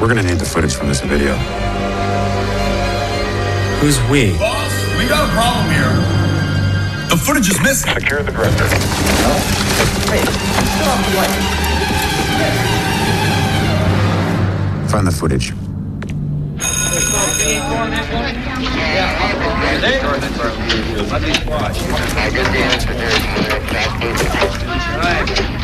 We're gonna need the footage from this video. Who's we? Boss, we got a problem here. The footage is missing. Secure the perimeter. Find the footage. Good damage, but there's